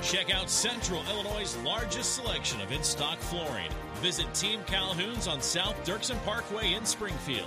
Check out Central Illinois' largest selection of in-stock flooring. Visit Team Calhoun's on South Dirksen Parkway in Springfield.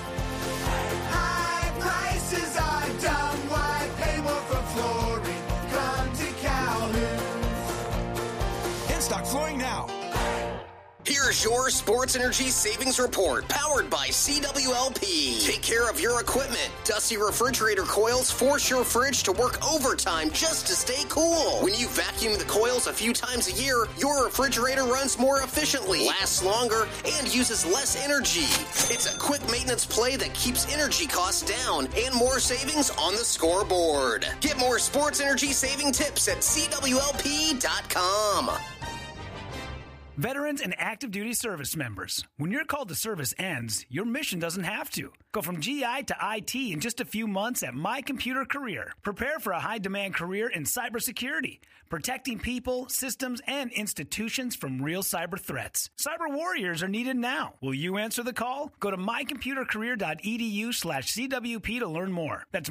High prices are dumb. Why pay more for flooring? Come to Calhoun's. In-stock flooring now. Here's your Sports Energy Savings Report, powered by CWLP. Take care of your equipment. Dusty refrigerator coils force your fridge to work overtime just to stay cool. When you vacuum the coils a few times a year, your refrigerator runs more efficiently, lasts longer, and uses less energy. It's a quick maintenance play that keeps energy costs down and more savings on the scoreboard. Get more sports energy saving tips at CWLP.com. Veterans and active duty service members, when your call to service ends, your mission doesn't have to. Go from GI to IT in just a few months at My Computer Career. Prepare for a high-demand career in cybersecurity, protecting people, systems, and institutions from real cyber threats. Cyber warriors are needed now. Will you answer the call? Go to mycomputercareer.edu/CWP to learn more. That's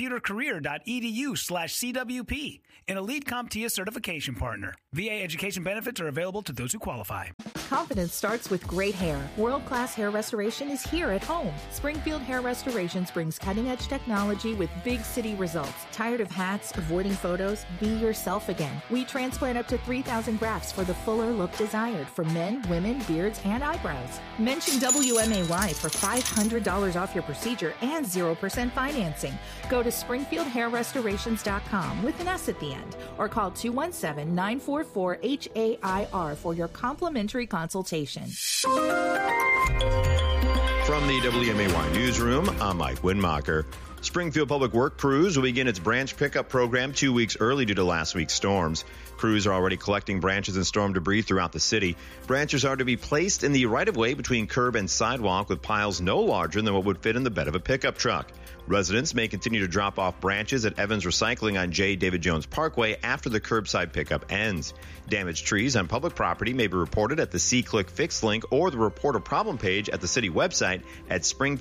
mycomputercareer.edu/CWP, an Elite CompTIA certification partner. VA education benefits are available to those who qualify. Confidence starts with great hair. World-class hair restoration is here at home. Springfield Hair Restorations brings cutting-edge technology with big city results. Tired of hats, avoiding photos? Be yourself again. We transplant up to 3,000 grafts for the fuller look desired for men, women, beards, and eyebrows. Mention WMAY for $500 off your procedure and 0% financing. Go to SpringfieldHairRestorations.com with an S at the end, or call 217-944-HAIR for your complimentary consultation. From the WMAY newsroom, I'm Mike Winmacher. Springfield Public Work Crews will begin its branch pickup program 2 weeks early due to last week's storms. Crews are already collecting branches and storm debris throughout the city. Branches are to be placed in the right-of-way between curb and sidewalk with piles no larger than what would fit in the bed of a pickup truck. Residents may continue to drop off branches at Evans Recycling on J. David Jones Parkway after the curbside pickup ends. Damaged trees on public property may be reported at the See-Click Fix link or the Report a Problem page at the city website at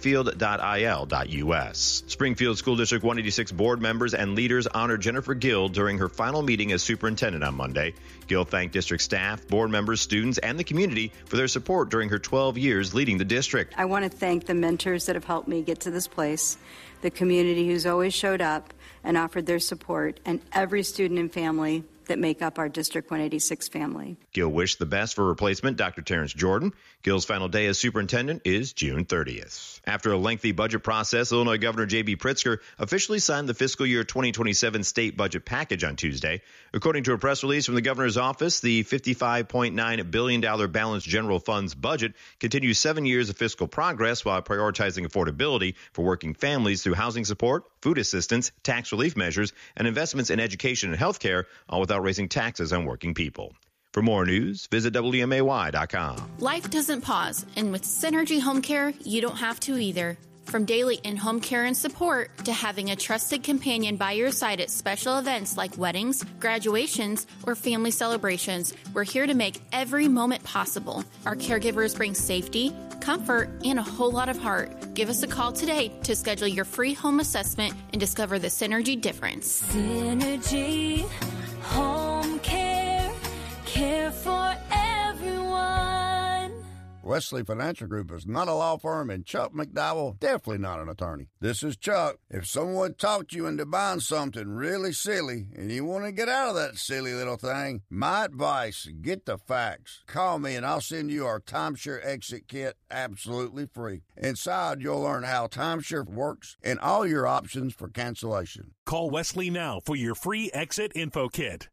springfield.il.us. Springfield School District 186 board members and leaders honored Jennifer Gill during her final meeting as superintendent on Monday. Gill thanked district staff, board members, students, and the community for their support during her 12 years leading the district. I want to thank the mentors that have helped me get to this place, the community who's always showed up and offered their support, and every student and family that make up our District 186 family. Gill wished the best for replacement Dr. Terrence Jordan. Gill's final day as superintendent is June 30th. After a lengthy budget process, Illinois Governor J.B. Pritzker officially signed the fiscal year 2027 state budget package on Tuesday. According to a press release from the governor's office, the $55.9 billion balanced general funds budget continues 7 years of fiscal progress while prioritizing affordability for working families through housing support, food assistance, tax relief measures, and investments in education and health care, all without raising taxes on working people. For more news, visit WMAY.com. Life doesn't pause, and with Synergy Home Care, you don't have to either. From daily in-home care and support to having a trusted companion by your side at special events like weddings, graduations, or family celebrations, we're here to make every moment possible. Our caregivers bring safety, comfort, and a whole lot of heart. Give us a call today to schedule your free home assessment and discover the Synergy difference. Synergy Home Care, care for everyone. Wesley Financial Group is not a law firm, and Chuck McDowell, definitely not an attorney. This is Chuck. If someone talked you into buying something really silly and you want to get out of that silly little thing, my advice, get the facts. Call me and I'll send you our timeshare exit kit absolutely free. Inside, you'll learn how timeshare works and all your options for cancellation. Call Wesley now for your free exit info kit.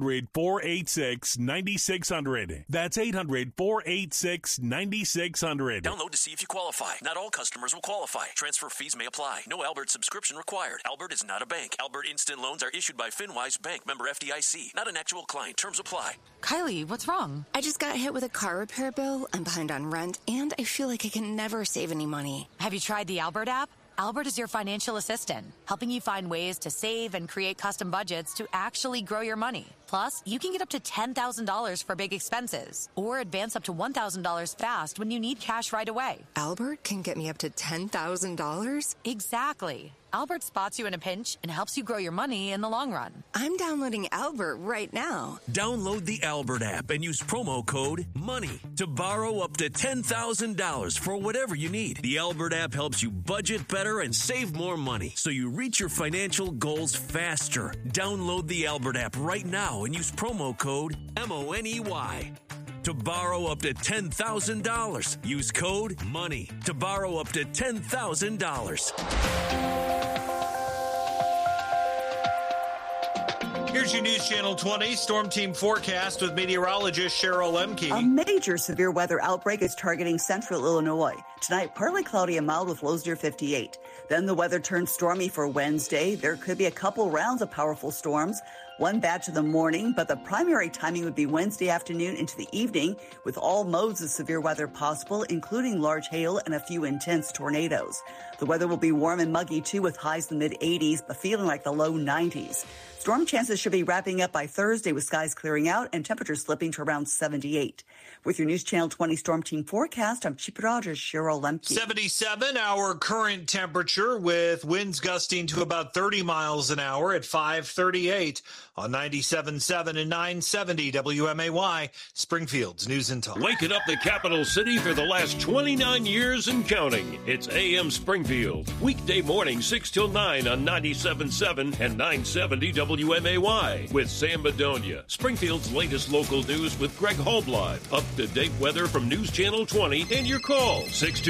800-486-9600. That's 800-486-9600. Download to see if you qualify. Not all customers will qualify. Transfer fees may apply. No Albert subscription required. Albert is not a bank. Albert Instant Loans are issued by FinWise Bank, member FDIC. Not an actual client. Terms apply. Kylie, what's wrong? I just got hit with a car repair bill. I'm behind on rent, and I feel like I can never save any money. Have you tried the Albert app? Albert is your financial assistant, helping you find ways to save and create custom budgets to actually grow your money. Plus, you can get up to $10,000 for big expenses or advance up to $1,000 fast when you need cash right away. Albert can get me up to $10,000? Exactly. Albert spots you in a pinch and helps you grow your money in the long run. I'm downloading Albert right now. Download the Albert app and use promo code MONEY to borrow up to $10,000 for whatever you need. The Albert app helps you budget better and save more money so you reach your financial goals faster. Download the Albert app right now and use promo code MONEY. To borrow up to $10,000, use code MONEY to borrow up to $10,000. Here's your News Channel 20 Storm Team forecast with meteorologist Cheryl Lemke. A major severe weather outbreak is targeting central Illinois. Tonight, partly cloudy and mild with lows near 58. Then the weather turns stormy for Wednesday. There could be a couple rounds of powerful storms. One batch in the morning, but the primary timing would be Wednesday afternoon into the evening, with all modes of severe weather possible, including large hail and a few intense tornadoes. The weather will be warm and muggy, too, with highs in the mid-80s, but feeling like the low 90s. Storm chances should be wrapping up by Thursday, with skies clearing out and temperatures slipping to around 78. With your News Channel 20 Storm Team forecast, I'm Chief Meteorologist Cheryl Lemke. 77, our current temperature, with winds gusting to about 30 miles an hour at 5:38 on 97.7 and 970 WMAY, Springfield's News and Talk. Waking up the capital city for the last 29 years and counting. It's AM Springfield. Weekday morning, 6 till 9 on 97.7 and 970 WMAY with Sam Bedonia. Springfield's latest local news with Greg Holblatt. Up-to-date weather from News Channel 20 and your call,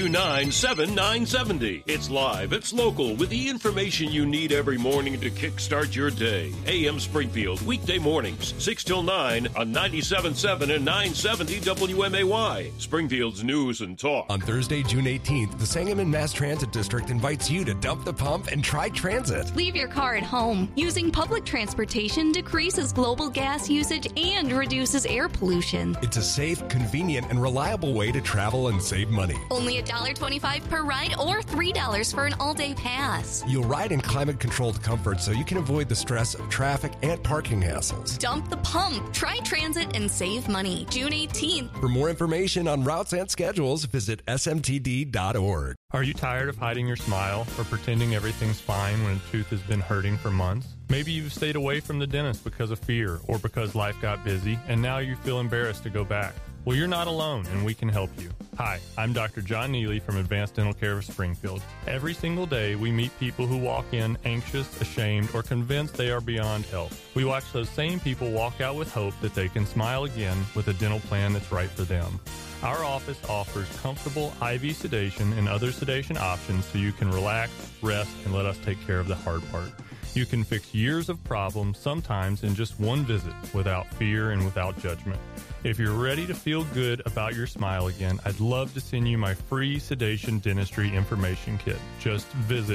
629-7970. It's live, it's local, with the information you need every morning to kickstart your day. AM Springfield, weekday mornings, 6 till 9 on 97.7 and 970 WMAY. Springfield's News and Talk. On Thursday, June 18th, the Sangamon Mass Transit District invites you to dump the pump and try transit. Leave your car at home. Using public transportation decreases global gas usage and reduces air pollution. It's a safe, convenient, and reliable way to travel and save money. Only $1.25 per ride or $3 for an all-day pass. You'll ride in climate-controlled comfort so you can avoid the stress of traffic and parking hassles. Dump the pump. Try transit and save money. June 18th. For more information on routes and schedules, visit smtd.org. Are you tired of hiding your smile or pretending everything's fine when the tooth has been hurting for months? Maybe you've stayed away from the dentist because of fear or because life got busy and now you feel embarrassed to go back. Well, you're not alone, and we can help you. Hi, I'm Dr. John Neely from Advanced Dental Care of Springfield. Every single day, we meet people who walk in anxious, ashamed, or convinced they are beyond help. We watch those same people walk out with hope that they can smile again with a dental plan that's right for them. Our office offers comfortable IV sedation and other sedation options so you can relax, rest, and let us take care of the hard part. You can fix years of problems, sometimes in just one visit, without fear and without judgment. If you're ready to feel good about your smile again, I'd love to send you my free sedation dentistry information kit. Just visit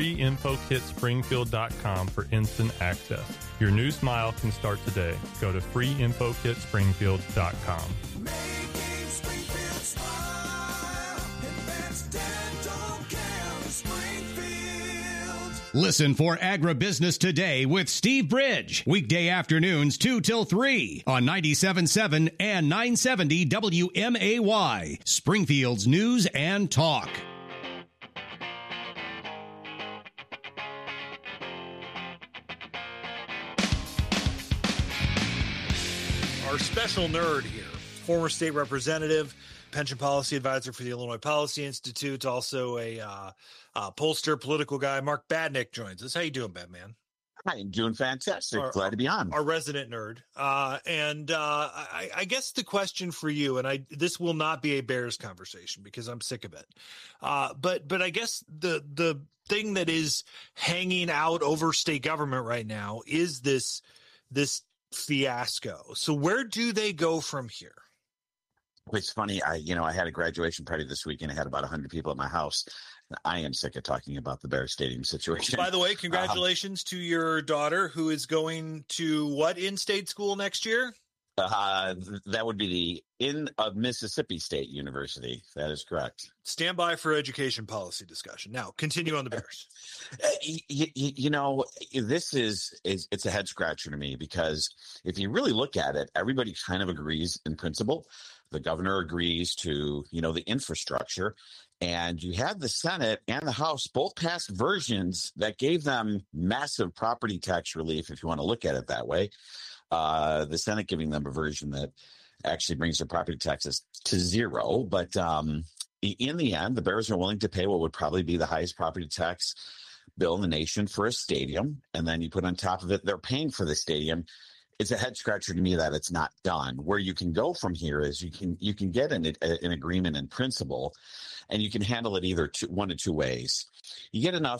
freeinfokitspringfield.com for instant access. Your new smile can start today. Go to freeinfokitspringfield.com. Making Springfield smile. Advanced Dental Care of Springfield. Listen for Agribusiness Today with Steve Bridge. Weekday afternoons 2 till 3 on 97.7 and 970 WMAY. Springfield's News and Talk. Our special nerd here, former state representative, pension policy advisor for the Illinois Policy Institute, also a pollster, political guy. Mark Badnick joins us. How you doing, Batman? I'm doing fantastic. Glad to be on. Our resident nerd. I guess the question for you, and this will not be a Bears conversation because I'm sick of it. But I guess the thing that is hanging out over state government right now is this fiasco. So where do they go from here? It's funny. I had a graduation party this weekend. I had about 100 people at my house. I am sick of talking about the Bears Stadium situation. By the way, congratulations to your daughter who is going to what in-state school next year? That would be of Mississippi State University. That is correct. Stand by for education policy discussion. Now, continue on the Bears. You know, this is it's a head scratcher to me, because if you really look at it, everybody kind of agrees in principle. The governor agrees to, the infrastructure, and you had the Senate and the House both passed versions that gave them massive property tax relief, if you want to look at it that way. The Senate giving them a version that actually brings their property taxes to zero. But in the end, the Bears are willing to pay what would probably be the highest property tax bill in the nation for a stadium. And then you put on top of it, they're paying for the stadium. It's a head scratcher to me that it's not done. Where you can go from here is you can get an agreement in principle, and you can handle it either one of two ways. You get enough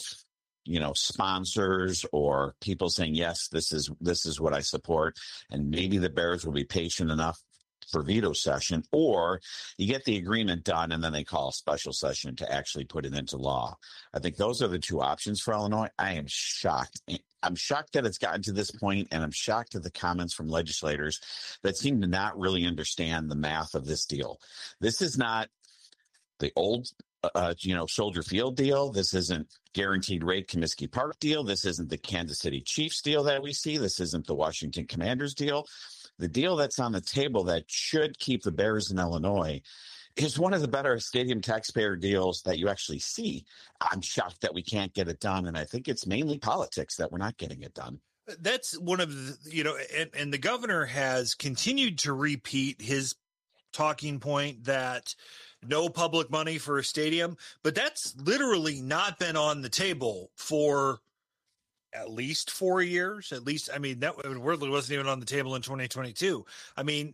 sponsors or people saying, yes, this is what I support. And maybe the Bears will be patient enough for veto session, or you get the agreement done and then they call a special session to actually put it into law. I think those are the two options for Illinois. I am shocked. I'm shocked that it's gotten to this point, and I'm shocked at the comments from legislators that seem to not really understand the math of this deal. This is not the old Soldier Field deal. This isn't guaranteed rate Comiskey Park deal. This isn't the Kansas City Chiefs deal that we see. This isn't the Washington Commanders deal. The deal that's on the table that should keep the Bears in Illinois is one of the better stadium taxpayer deals that you actually see. I'm shocked that we can't get it done, and I think it's mainly politics that we're not getting it done. That's one of the, and the governor has continued to repeat his talking point that no public money for a stadium, but that's literally not been on the table for at least 4 years. At least, I mean, that Wordley wasn't even on the table in 2022. I mean,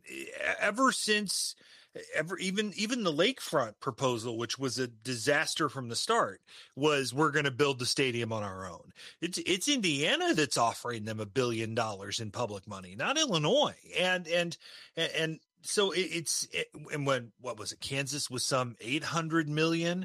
even the lakefront proposal, which was a disaster from the start, was we're going to build the stadium on our own. It's Indiana that's offering them $1 billion in public money, not Illinois. And so what was it? Kansas was some $800 million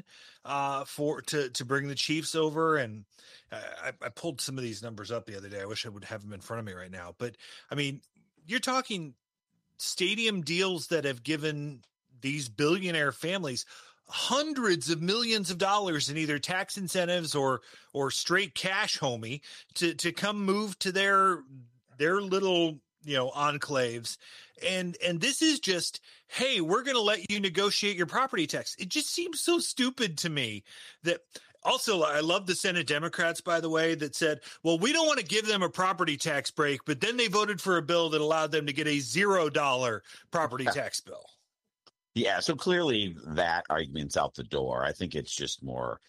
to bring the Chiefs over. And I pulled some of these numbers up the other day. I wish I would have them in front of me right now. But I mean, you're talking stadium deals that have given these billionaire families hundreds of millions of dollars in either tax incentives or straight cash, homie, to come move to their little enclaves. And this is just, hey, we're going to let you negotiate your property tax. It just seems so stupid to me that. Also, I love the Senate Democrats, by the way, that said, well, we don't want to give them a property tax break, but then they voted for a bill that allowed them to get a $0 property tax bill. Yeah, so clearly that argument's out the door. I think it's just more,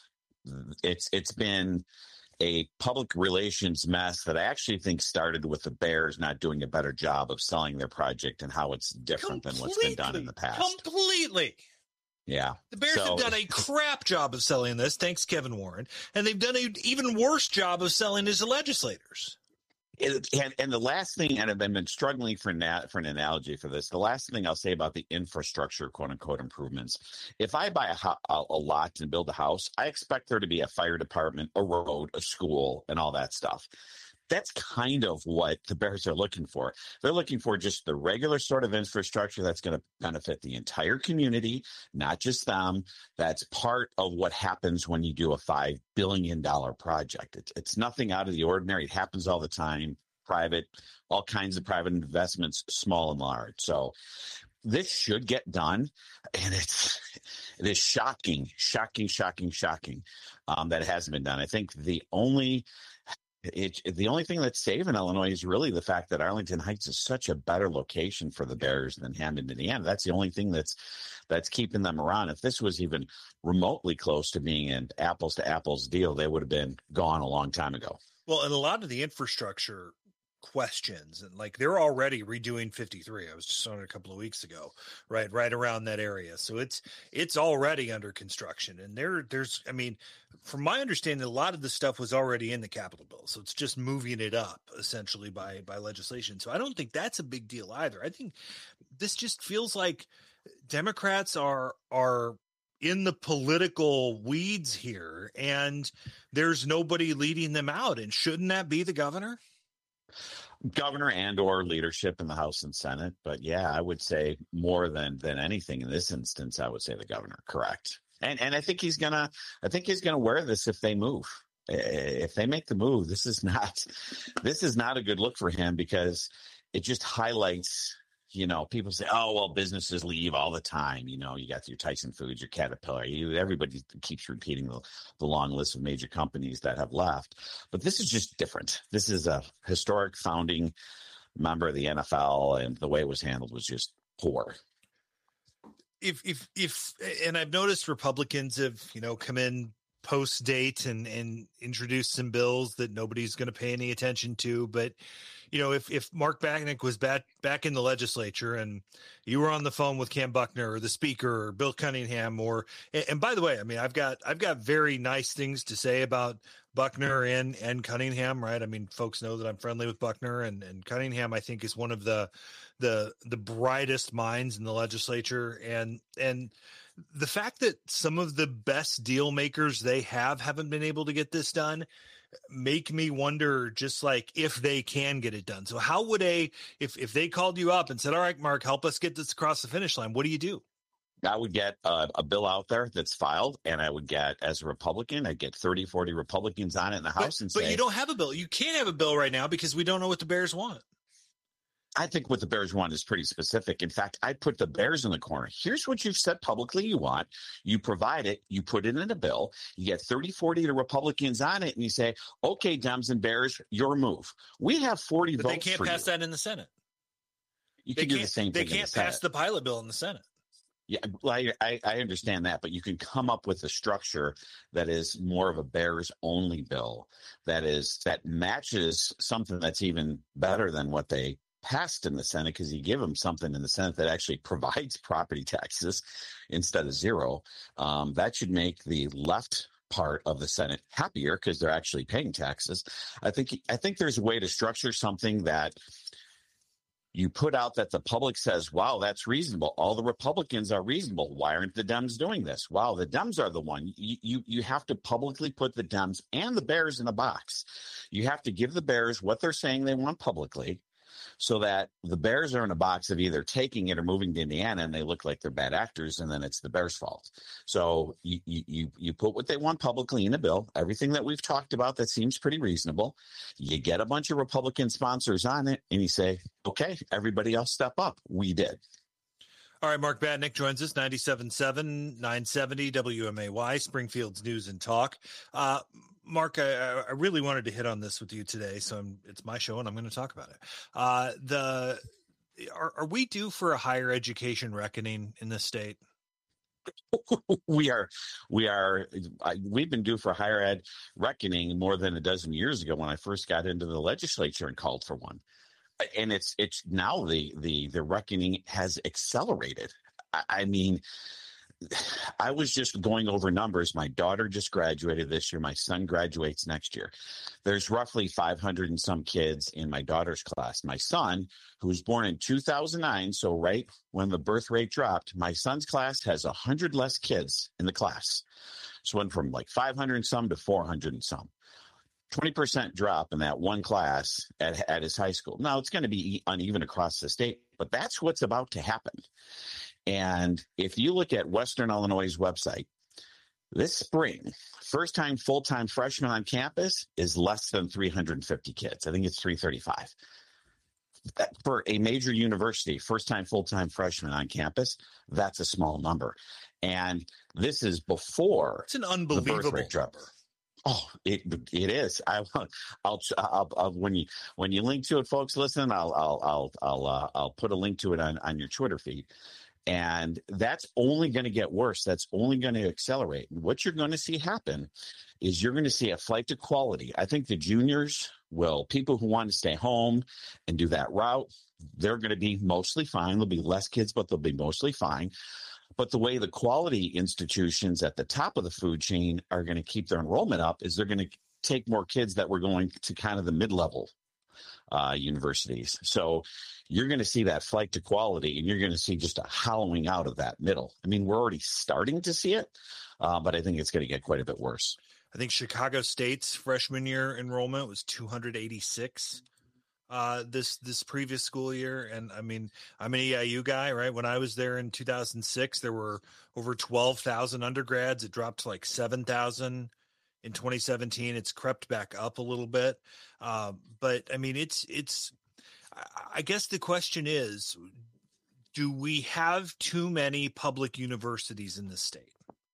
it's been a public relations mess that I actually think started with the Bears not doing a better job of selling their project and how it's different than what's been done in the past. Completely. Yeah. The Bears have done a crap job of selling this, thanks Kevin Warren, and they've done an even worse job of selling it to legislators. And the last thing, and I've been struggling for an analogy for this, the last thing I'll say about the infrastructure, quote unquote, improvements. If I buy a lot and build a house, I expect there to be a fire department, a road, a school, and all that stuff. That's kind of what the Bears are looking for. They're looking for just the regular sort of infrastructure that's going to benefit the entire community, not just them. That's part of what happens when you do a $5 billion project. It's nothing out of the ordinary. It happens all the time. Private, all kinds of private investments, small and large. So this should get done. And it is shocking that it hasn't been done. I think the only thing that's saving Illinois is really the fact that Arlington Heights is such a better location for the Bears than Hammond, Indiana. That's the only thing that's keeping them around. If this was even remotely close to being an apples to apples deal, they would have been gone a long time ago. Well, and a lot of the infrastructure questions, and like they're already redoing 53. I was just on it a couple of weeks ago, right around that area. So it's already under construction, and there's, I mean, from my understanding, a lot of the stuff was already in the Capitol bill. So it's just moving it up essentially by legislation. So I don't think that's a big deal either. I think this just feels like Democrats are in the political weeds here, and there's nobody leading them out. And shouldn't that be the governor? Governor and or leadership in the House and Senate. But yeah, I would say more than anything in this instance, I would say the governor. Correct. And I think he's gonna wear this if they move. If they make the move, this is not a good look for him, because it just highlights, people say, oh, well, businesses leave all the time. You got your Tyson Foods, your Caterpillar. Everybody keeps repeating the long list of major companies that have left. But this is just different. This is a historic founding member of the NFL, and the way it was handled was just poor. If and I've noticed Republicans have, come in post date and introduce some bills that nobody's going to pay any attention to. But, if Mark Batnick was back in the legislature and you were on the phone with Cam Buckner or the speaker or Bill Cunningham, and by the way, I mean, I've got very nice things to say about Buckner and Cunningham, right? I mean, folks know that I'm friendly with Buckner, and Cunningham, I think, is one of the brightest minds in the legislature. And the fact that some of the best deal makers they haven't been able to get this done make me wonder, just like, if they can get it done. So how would if they called you up and said, all right, Mark, help us get this across the finish line, what do you do? I would get a bill out there that's filed, and I would get, as a Republican, I'd get 30, 40 Republicans on it in the House but you don't have a bill. You can't have a bill right now because we don't know what the Bears want. I think what the Bears want is pretty specific. In fact, I put the Bears in the corner. Here's what you've said publicly you want. You provide it. You put it in a bill. You get 30, 40 of the Republicans on it, and you say, okay, Dems and Bears, your move. We have 40 votes. But they can't pass that in the Senate. You can do the same thing. They can't pass the pilot bill in the Senate. Yeah, well, I understand that, but you can come up with a structure that is more of a Bears-only bill that matches something that's even better than what they passed in the Senate, because you give them something in the Senate that actually provides property taxes instead of zero. That should make the left part of the Senate happier because they're actually paying taxes. I think there's a way to structure something that you put out that the public says, wow, that's reasonable. All the Republicans are reasonable. Why aren't the Dems doing this? Wow, the Dems are the one. You have to publicly put the Dems and the Bears in a box. You have to give the Bears what they're saying they want publicly, so that the Bears are in a box of either taking it or moving to Indiana, and they look like they're bad actors, and then it's the Bears' fault. So you put what they want publicly in a bill, everything that we've talked about that seems pretty reasonable. You get a bunch of Republican sponsors on it, and you say, okay, everybody else step up. We did. All right, Mark Batnick joins us, 97.7, 970 WMAY, Springfield's News and Talk. Mark, I really wanted to hit on this with you today, so it's my show and I'm going to talk about it. Are we due for a higher education reckoning in this state? We've been due for higher ed reckoning more than a dozen years ago when I first got into the legislature and called for one. And it's now the reckoning has accelerated. I mean, I was just going over numbers. My daughter just graduated this year. My son graduates next year. There's roughly 500 and some kids in my daughter's class. My son, who was born in 2009, so right when the birth rate dropped, my son's class has 100 less kids in the class. So went from like 500 and some to 400 and some. 20% drop in that one class at his high school. Now, it's going to be uneven across the state, but that's what's about to happen. And if you look at Western Illinois' website, this spring, first-time full-time freshman on campus is less than 350 kids. I think it's 335. For a major university, first-time full-time freshman on campus, that's a small number. And this is before it's an unbelievable number. Oh, it is. I'll when you link to it, folks, listen. I'll put a link to it on your Twitter feed. And that's only going to get worse. That's only going to accelerate. And what you're going to see happen is you're going to see a flight to quality. I think the juniors people who want to stay home and do that route, they're going to be mostly fine. There'll be less kids, but they'll be mostly fine. But the way the quality institutions at the top of the food chain are going to keep their enrollment up is they're going to take more kids that were going to kind of the mid-level universities. So you're going to see that flight to quality, and you're going to see just a hollowing out of that middle. I mean, we're already starting to see it, but I think it's going to get quite a bit worse. I think Chicago State's freshman year enrollment was 286. this previous school year. And I mean, I'm an EIU guy, right? When I was there in 2006, there were over 12,000 undergrads. It dropped to like 7,000 in 2017. It's crept back up a little bit. But I mean, I guess the question is, do we have too many public universities in this state?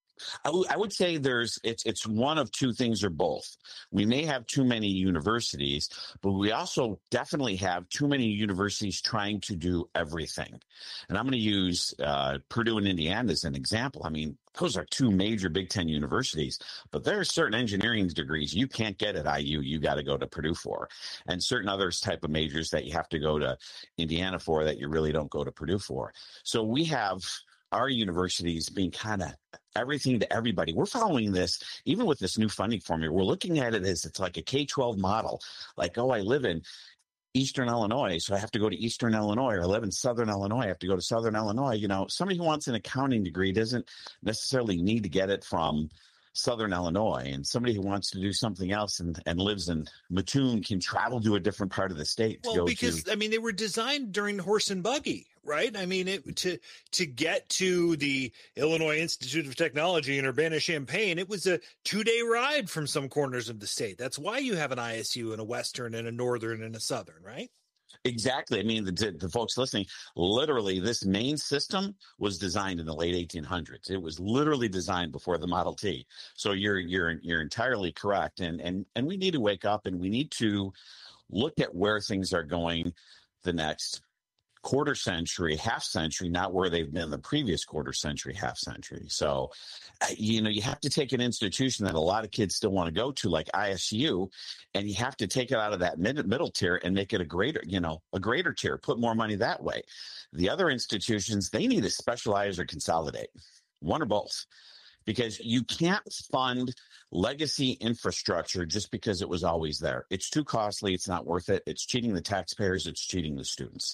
I would say it's one of two things or both. We may have too many universities, but we also definitely have too many universities trying to do everything. And I'm going to use Purdue and Indiana as an example. I mean, those are two major Big Ten universities, but there are certain engineering degrees you can't get at IU. You got to go to Purdue for, and certain other type of majors that you have to go to Indiana for that you really don't go to Purdue for. So we have our universities being kind of everything to everybody. We're following this, even with this new funding formula. We're looking at it as it's like a K-12 model. Like, I live in Eastern Illinois, so I have to go to Eastern Illinois, or I live in Southern Illinois, I have to go to Southern Illinois. You know, somebody who wants an accounting degree doesn't necessarily need to get it from Southern Illinois, and somebody who wants to do something else and lives in Mattoon can travel to a different part of the state. I mean, they were designed during horse and buggy, right? I mean, to get to the Illinois Institute of Technology in Urbana-Champaign, it was a 2-day ride from some corners of the state. That's why you have an ISU and a Western and a Northern and a Southern, right? Exactly. I mean, the folks listening, literally, this main system was designed in the late 1800s. It was literally designed before the Model T. So you're entirely correct. And we need to wake up, and we need to look at where things are going the next quarter century, half century, not where they've been the previous quarter century, half century. So, you know, you have to take an institution that a lot of kids still want to go to, like ISU, and you have to take it out of that middle tier and make it a greater tier, put more money that way. The other institutions, they need to specialize or consolidate, one or both, because you can't fund legacy infrastructure just because it was always there. It's too costly. It's not worth it. It's cheating the taxpayers. It's cheating the students.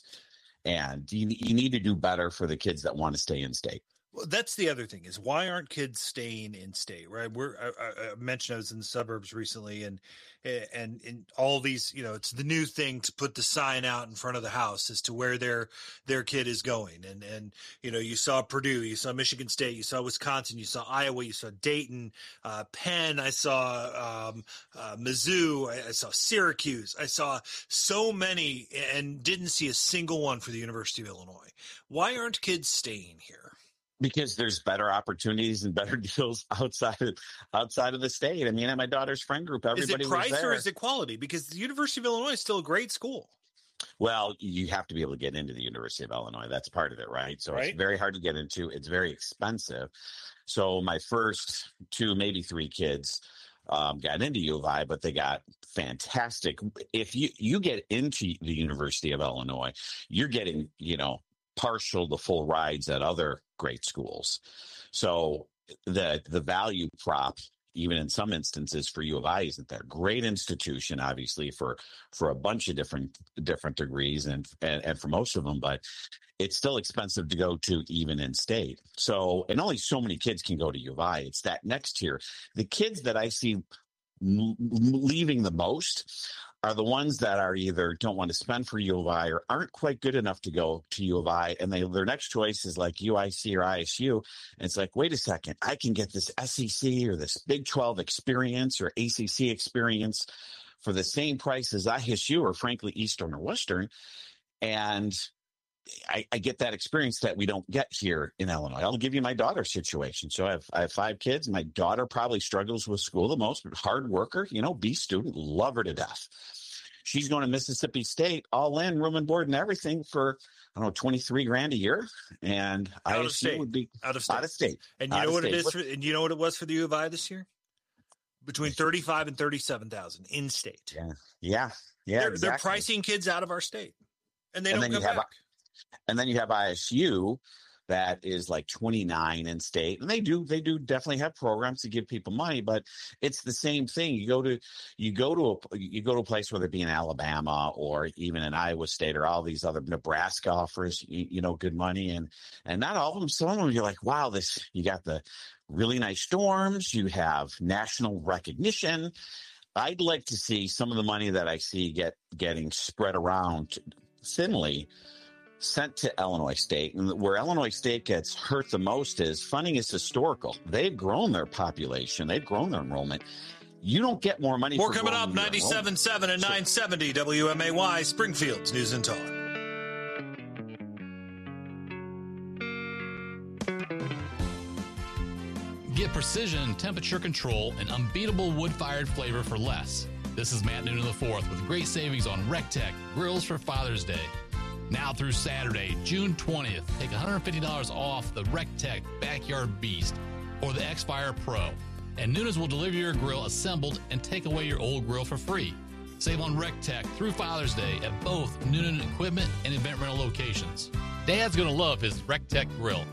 And you need to do better for the kids that want to stay in state. Well, that's the other thing, is why aren't kids staying in state, right? I mentioned I was in the suburbs recently, and all these, you know, it's the new thing to put the sign out in front of the house as to where their kid is going. And you know, you saw Purdue, you saw Michigan State, you saw Wisconsin, you saw Iowa, you saw Dayton, Penn, I saw Mizzou, I saw Syracuse, I saw so many, and didn't see a single one for the University of Illinois. Why aren't kids staying here? Because there's better opportunities and better deals outside of the state. I mean, at my daughter's friend group, everybody was there. Is it price or is it quality? Because the University of Illinois is still a great school. Well, you have to be able to get into the University of Illinois. That's part of it, right? So It's very hard to get into. It's very expensive. So my first 2, maybe 3 kids got into U of I, but they got fantastic. If you get into the University of Illinois, you're getting, you know, partial to full rides at other great schools. So the value prop, even in some instances for U of I, isn't there. Great institution, obviously, for a bunch of different degrees and for most of them, but it's still expensive to go to even in state. So, and only so many kids can go to U of I. It's that next tier. The kids that I see leaving the most are the ones that are either don't want to spend for U of I or aren't quite good enough to go to U of I, and their next choice is like UIC or ISU. And it's like, wait a second, I can get this SEC or this Big 12 experience or ACC experience for the same price as ISU or frankly Eastern or Western, and I get that experience that we don't get here in Illinois. I'll give you my daughter's situation. So I have 5 kids. My daughter probably struggles with school the most, but hard worker, you know, B student, love her to death. She's going to Mississippi State, all in, room and board and everything for, I don't know, $23,000 a year. And ISU would be out of state. And you know what it is? And you know what it was for the U of I this year? Between 35 and 37,000 in state. Yeah. They're pricing kids out of our state, and they don't come back. And then you have ISU that is like 29 in state, and they do definitely have programs to give people money, but it's the same thing. You go to a place, whether it be in Alabama or even in Iowa State or all these other, Nebraska offers you know good money, and not all of them. Some of them you're like, wow, you got the really nice dorms, you have national recognition. I'd like to see some of the money that I see getting spread around thinly sent to Illinois State. And where Illinois State gets hurt the most is funding is historical. They've grown their population. They've grown their enrollment. You don't get more money. More for coming up, 97.7 and 970 WMAY, Springfield's News and Talk. Get precision temperature control and unbeatable wood-fired flavor for less. This is Matt Noonan IV with great savings on RecTech grills for Father's Day. Now through Saturday, June 20th, take $150 off the RecTech Backyard Beast or the X-Fire Pro. And Noonan's will deliver your grill assembled and take away your old grill for free. Save on RecTech through Father's Day at both Noonan Equipment and Event Rental locations. Dad's going to love his RecTech grill.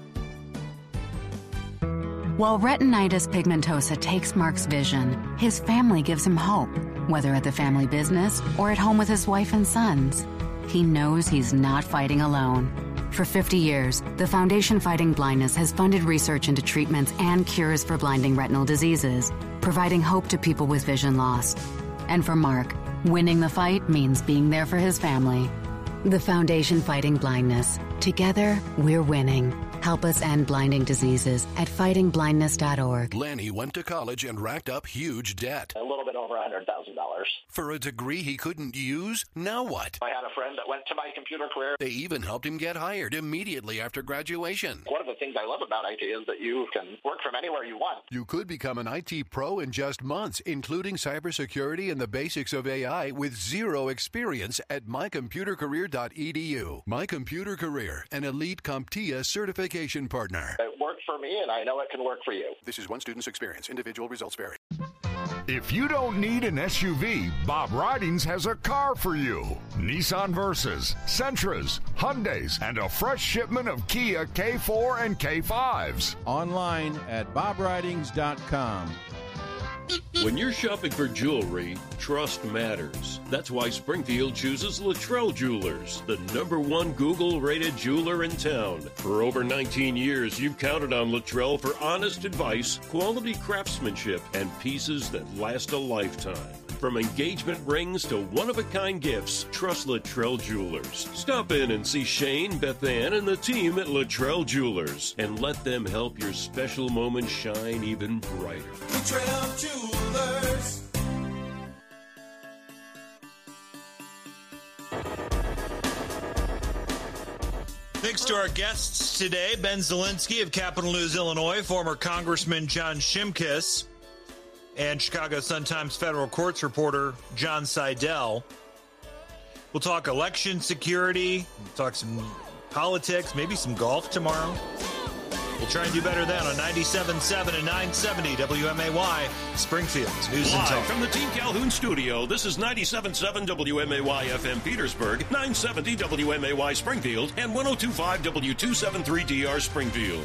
While retinitis pigmentosa takes Mark's vision, his family gives him hope, whether at the family business or at home with his wife and sons. He knows he's not fighting alone. For 50 years, the Foundation Fighting Blindness has funded research into treatments and cures for blinding retinal diseases, providing hope to people with vision loss. And for Mark, winning the fight means being there for his family. The Foundation Fighting Blindness. Together, we're winning. Help us end blinding diseases at fightingblindness.org. Lanny went to college and racked up huge debt. A little bit over $100,000. For a degree he couldn't use? Now what? I had a friend that went to My Computer Career. They even helped him get hired immediately after graduation. One of the things I love about IT is that you can work from anywhere you want. You could become an IT pro in just months, including cybersecurity and the basics of AI with zero experience at mycomputercareer.edu. My Computer Career, an elite CompTIA certification partner. It worked for me, and I know it can work for you. This is one student's experience. Individual results vary. If you don't need an SUV, Bob Ridings has a car for you. Nissan Versas, Sentras, Hyundais, and a fresh shipment of Kia K4 and K5s. Online at bobridings.com. When you're shopping for jewelry, trust matters. That's why Springfield chooses Luttrell Jewelers, the #1 Google-rated jeweler in town. For over 19 years, you've counted on Luttrell for honest advice, quality craftsmanship, and pieces that last a lifetime. From engagement rings to one-of-a-kind gifts, trust Luttrell Jewelers. Stop in and see Shane, Beth Ann, and the team at Luttrell Jewelers, and let them help your special moment shine even brighter. Luttrell Jewelers. Thanks to our guests today, Ben Zielinski of Capital News, Illinois, former Congressman John Shimkus, and Chicago Sun-Times federal courts reporter John Seidel. We'll talk election security, we'll talk some politics, maybe some golf tomorrow. We'll try and do better then on 97.7 and 970 WMAY, Springfield's News and Talk. Live from the Team Calhoun studio, this is 97.7 WMAY FM Petersburg, 970 WMAY Springfield, and 102.5 W273DR Springfield.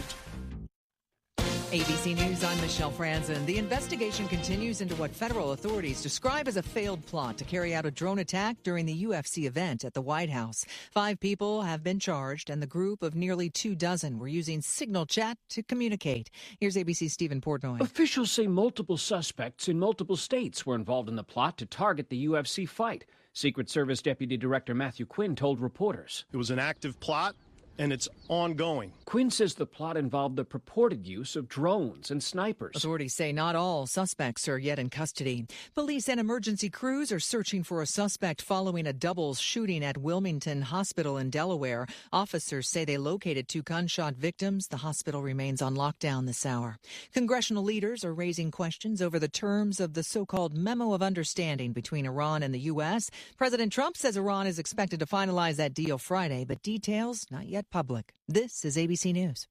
ABC News, I'm Michelle Franzen. The investigation continues into what federal authorities describe as a failed plot to carry out a drone attack during the UFC event at the White House. 5 people have been charged, and the group of nearly 24 were using Signal Chat to communicate. Here's ABC's Stephen Portnoy. Officials say multiple suspects in multiple states were involved in the plot to target the UFC fight. Secret Service Deputy Director Matthew Quinn told reporters. It was an active plot, and it's ongoing. Quinn says the plot involved the purported use of drones and snipers. Authorities say not all suspects are yet in custody. Police and emergency crews are searching for a suspect following a double shooting at Wilmington Hospital in Delaware. Officers say they located 2 gunshot victims. The hospital remains on lockdown this hour. Congressional leaders are raising questions over the terms of the so-called Memo of Understanding between Iran and the U.S. President Trump says Iran is expected to finalize that deal Friday, but details not yet public. This is ABC News.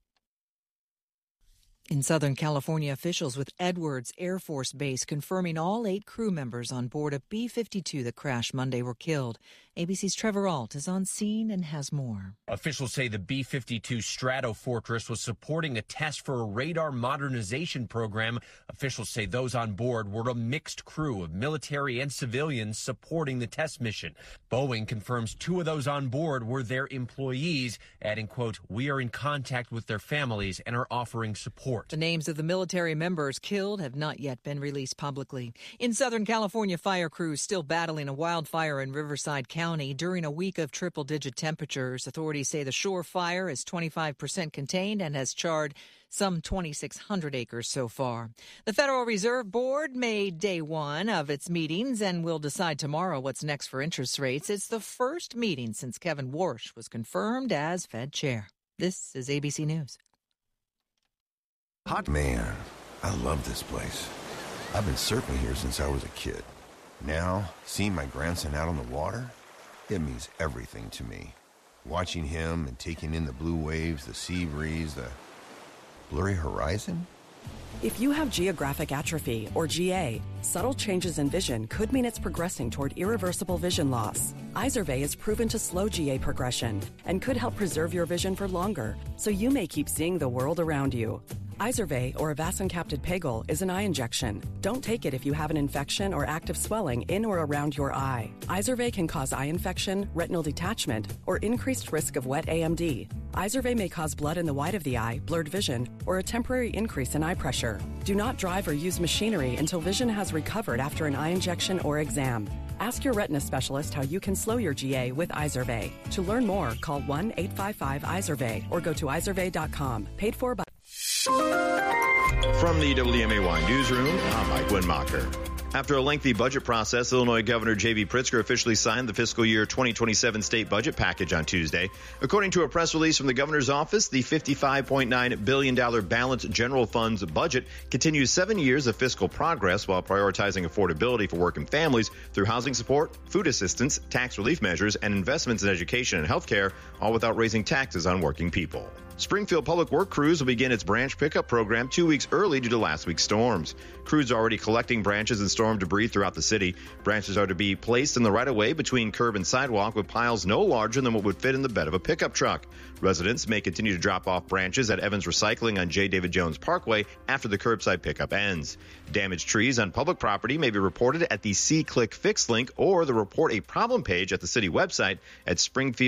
In Southern California, officials with Edwards Air Force Base confirming all 8 crew members on board a B-52 that crashed Monday were killed. ABC's Trevor Ault is on scene and has more. Officials say the B-52 Stratofortress was supporting a test for a radar modernization program. Officials say those on board were a mixed crew of military and civilians supporting the test mission. Boeing confirms 2 of those on board were their employees, adding, quote, "We are in contact with their families and are offering support." The names of the military members killed have not yet been released publicly. In Southern California, fire crews still battling a wildfire in Riverside County during a week of triple-digit temperatures. Authorities say the Shore fire is 25% contained and has charred some 2,600 acres so far. The Federal Reserve Board made day one of its meetings and will decide tomorrow what's next for interest rates. It's the first meeting since Kevin Warsh was confirmed as Fed chair. This is ABC News. Hot man, I love this place. I've been surfing here since I was a kid. Now, seeing my grandson out on the water, it means everything to me. Watching him and taking in the blue waves, the sea breeze, the blurry horizon. If you have geographic atrophy, or GA, subtle changes in vision could mean it's progressing toward irreversible vision loss. Izervay is proven to slow GA progression and could help preserve your vision for longer, so you may keep seeing the world around you. Izervay, or avacincaptad pegol, is an eye injection. Don't take it if you have an infection or active swelling in or around your eye. Izervay can cause eye infection, retinal detachment, or increased risk of wet AMD. Izervay may cause blood in the white of the eye, blurred vision, or a temporary increase in eye pressure. Do not drive or use machinery until vision has recovered after an eye injection or exam. Ask your retina specialist how you can slow your GA with Izervay. To learn more, call 1-855-IZERVAY or go to izervay.com. Paid for by... From the WMAY newsroom, I'm Mike Winmacher. After a lengthy budget process, Illinois Governor J.B. Pritzker officially signed the fiscal year 2027 state budget package on Tuesday. According to a press release from the governor's office, the $55.9 billion balanced general funds budget continues 7 years of fiscal progress while prioritizing affordability for working families through housing support, food assistance, tax relief measures, and investments in education and health care, all without raising taxes on working people. Springfield Public Work Crews will begin its branch pickup program 2 weeks early due to last week's storms. Crews are already collecting branches and storm debris throughout the city. Branches are to be placed in the right-of-way between curb and sidewalk with piles no larger than what would fit in the bed of a pickup truck. Residents may continue to drop off branches at Evans Recycling on J. David Jones Parkway after the curbside pickup ends. Damaged trees on public property may be reported at the See-Click Fix link or the Report a Problem page at the city website at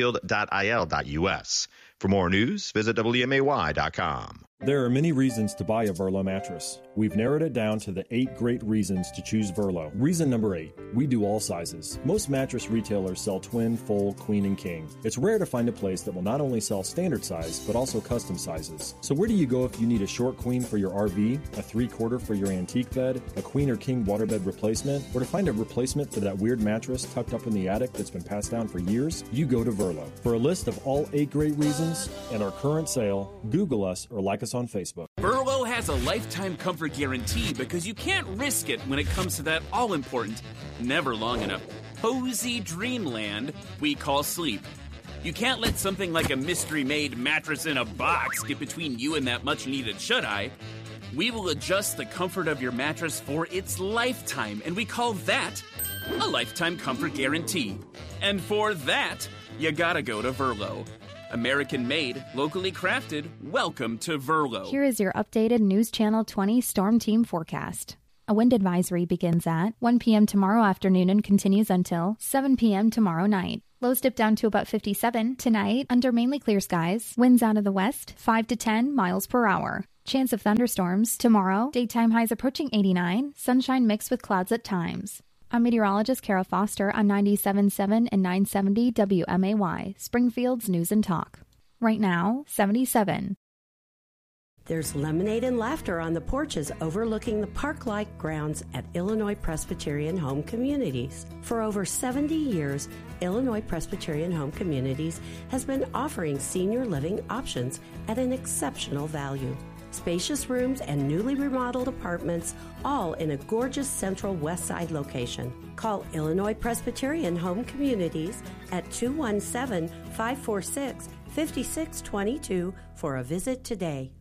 springfield.il.us. For more news, visit WMAY.com. There are many reasons to buy a Verlo mattress. We've narrowed it down to the 8 great reasons to choose Verlo. Reason number 8, we do all sizes. Most mattress retailers sell twin, full, queen, and king. It's rare to find a place that will not only sell standard size, but also custom sizes. So where do you go if you need a short queen for your RV, a 3/4 for your antique bed, a queen or king waterbed replacement, or to find a replacement for that weird mattress tucked up in the attic that's been passed down for years? You go to Verlo. For a list of all 8 great reasons and our current sale, Google us or like us on Facebook. Verlo has a lifetime comfort guarantee because you can't risk it when it comes to that all-important, never long enough, cozy dreamland we call sleep. You can't let something like a mystery-made mattress in a box get between you and that much-needed shut-eye. We will adjust the comfort of your mattress for its lifetime, and we call that a lifetime comfort guarantee. And for that, you gotta go to Verlo. American-made, locally crafted, welcome to Verlo. Here is your updated News Channel 20 Storm Team forecast. A wind advisory begins at 1 p.m. tomorrow afternoon and continues until 7 p.m. tomorrow night. Lows dip down to about 57 tonight under mainly clear skies. Winds out of the west, 5 to 10 miles per hour. Chance of thunderstorms tomorrow. Daytime highs approaching 89. Sunshine mixed with clouds at times. I'm meteorologist Kara Foster on 97.7 and 970 WMAY, Springfield's News and Talk. Right now, 77. There's lemonade and laughter on the porches overlooking the park-like grounds at Illinois Presbyterian Home Communities. For over 70 years, Illinois Presbyterian Home Communities has been offering senior living options at an exceptional value. Spacious rooms and newly remodeled apartments, all in a gorgeous central west side location. Call Illinois Presbyterian Home Communities at 217-546-5622 for a visit today.